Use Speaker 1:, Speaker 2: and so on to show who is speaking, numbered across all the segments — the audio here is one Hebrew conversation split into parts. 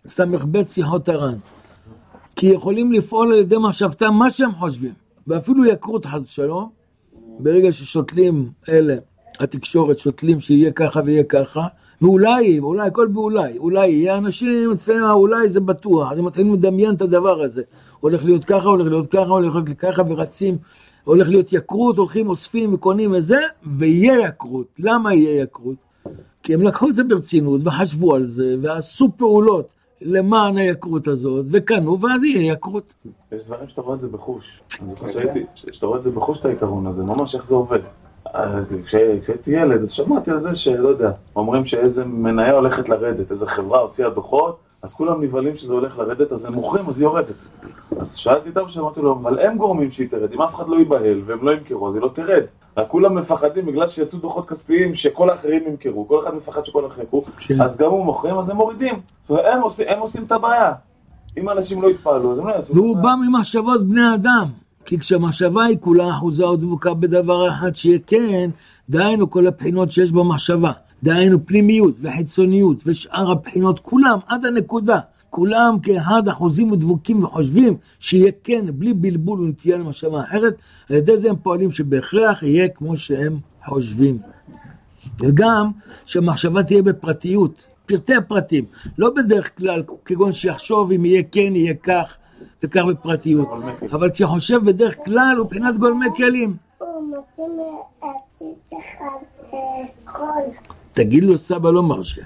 Speaker 1: סמך בית שיחות הר"ן. כי יכולים לפעול על ידי מחשבתם מה שהם חושבים, ואפילו יקרות חס ושלום, ברגע ששותלים אלה, התקשורת שותלים שיהיה ככה ויהיה ככה, ואולי, הכל באולי, אולי יהיה אנשים, אולי זה בטוח, אז הם מתחילים לדמיין את הדבר הזה, הולך להיות ככה, הולך להיות ככה, הולך להיות ככה, ורצים, הולך להיות יקרות, הולכים, אוספים וקונים וזה, ויהיה יקרות. למה יהיה יקרות? כי הם לקחו את זה ברצינות, וחשבו על זה, ועשו פעולות למען היקרות הזאת, וקנו, ואז יהיה יקרות.
Speaker 2: יש דברים שאתה רואה את זה בחוש. אני זוכר שאתה רואה את זה בחוש, את העיקרון הזה, ממש איך זה עובד. אז כשהייתי ילד, אז שמעתי על זה שלא יודע, אומרים שאיזה מניה הולכת לרדת, איזה חברה הוציאה דוחות, אז כולם נבהלים שזה הולך לרדת, אז הם מוכרים, אז היא יורדת. אז שאלתי איתם שאמרתי לו, אבל הם גורמים שהיא תרד, אם אף אחד לא ייבהל והם לא ימכרו, אז היא לא תרד. רק כולם מפחדים בגלל שיצאו דוחות כספיים שכל האחרים ימכרו, כל אחד מפחד שכל האחרים ימכרו, אז גם הוא מוכרים, אז הם מורידים. זאת אומרת, הם עושים את הבעיה. אם אנשים לא יתפעלו, אז הם לא יעשו.
Speaker 1: והוא בא ממחשבות בני אדם. כי כשהמחשבה היא כולה אחוזה או דבוקה בדבר אחד שיהיה כן, דהיינו כל הבחינות שיש במחשבה, דהיינו פנימיות וחיצוניות ושאר הבחינות, כולם עד הנקודה, כולם כאחד אחוזים ודבוקים וחושבים שיהיה כן, בלי בלבול ונטייה למחשבה אחרת, על ידי זה הם פועלים שבהכרח יהיה כמו שהם חושבים. וגם שהמחשבה תהיה בפרטיות, פרטי הפרטים, לא בדרך כלל כגון שיחשוב אם יהיה כן, יהיה כך, וכך בפרטיות, אבל כשחושב בדרך כלל הוא בחינת גולמי כלים.
Speaker 3: הוא מוצאים עציץ אחד קול.
Speaker 1: תגיד לו סבא לא מרשה.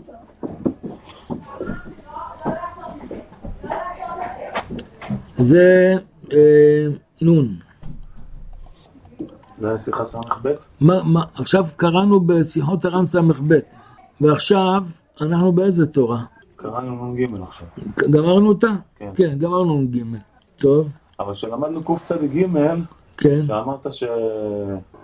Speaker 1: זה נון.
Speaker 2: זה היה שיחה סמך ב'?
Speaker 1: עכשיו קראנו בשיחות הר"ן סמך ב', ועכשיו אנחנו באיזה תורה?
Speaker 2: קראנו נון ג' עכשיו.
Speaker 1: גמרנו אותה?
Speaker 2: כן.
Speaker 1: כן, גמרנו נון ג'. טוב.
Speaker 2: אבל שלמדנו קוף צדיק ג',
Speaker 1: כן.
Speaker 2: שאמרת